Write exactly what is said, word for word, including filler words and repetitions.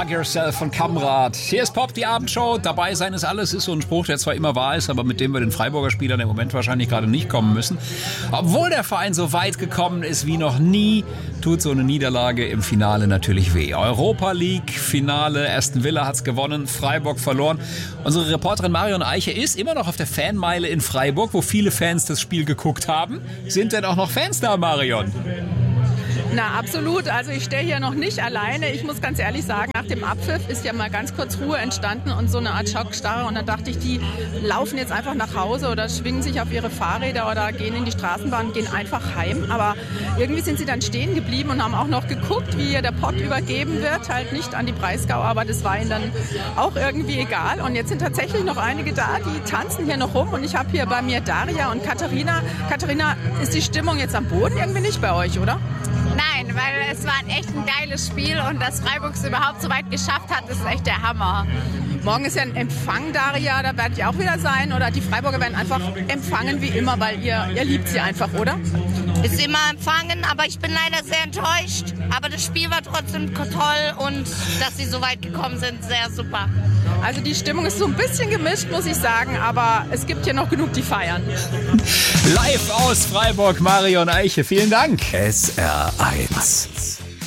Hug Yourself von Kamrat. Hier ist Pop, die Abendshow. Dabei sein ist alles, ist so ein Spruch, der zwar immer wahr ist, aber mit dem wir den Freiburger Spielern im Moment wahrscheinlich gerade nicht kommen müssen. Obwohl der Verein so weit gekommen ist wie noch nie, tut so eine Niederlage im Finale natürlich weh. Europa League Finale, Aston Villa hat's gewonnen, Freiburg verloren. Unsere Reporterin Marion Eiche ist immer noch auf der Fanmeile in Freiburg, wo viele Fans das Spiel geguckt haben. Sind denn auch noch Fans da, Marion? Na, absolut. Also ich stehe hier noch nicht alleine. Ich muss ganz ehrlich sagen, nach dem Abpfiff ist ja mal ganz kurz Ruhe entstanden und so eine Art Schockstarre. Und dann dachte ich, die laufen jetzt einfach nach Hause oder schwingen sich auf ihre Fahrräder oder gehen in die Straßenbahn und gehen einfach heim. Aber irgendwie sind sie dann stehen geblieben und haben auch noch geguckt, wie der Pott übergeben wird. Halt nicht an die Breisgau, aber das war ihnen dann auch irgendwie egal. Und jetzt sind tatsächlich noch einige da, die tanzen hier noch rum. Und ich habe hier bei mir Daria und Katharina. Katharina, ist die Stimmung jetzt am Boden irgendwie nicht bei euch, oder? Nein, weil es war echt ein geiles Spiel und dass Freiburg es überhaupt so weit geschafft hat, ist echt der Hammer. Morgen ist ja ein Empfang, Daria, da werdet ihr auch wieder sein oder die Freiburger werden einfach empfangen wie immer, weil ihr, ihr liebt sie einfach, oder? Ist immer empfangen, aber ich bin leider sehr enttäuscht. Aber das Spiel war trotzdem toll und dass sie so weit gekommen sind, sehr super. Also die Stimmung ist so ein bisschen gemischt, muss ich sagen, aber es gibt hier noch genug, die feiern. Live aus Freiburg, Marion Eiche, vielen Dank. S R eins